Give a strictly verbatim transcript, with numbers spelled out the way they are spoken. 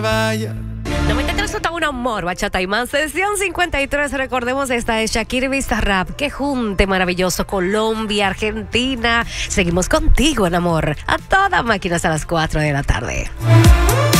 Vaya. noventa y tres punto uno Amor, Bachata y más. Sesión cincuenta y tres. Recordemos, esta es Shakira y Bizarrap. Qué junte maravilloso. Colombia, Argentina. Seguimos contigo en amor. A toda máquina hasta las cuatro de la tarde.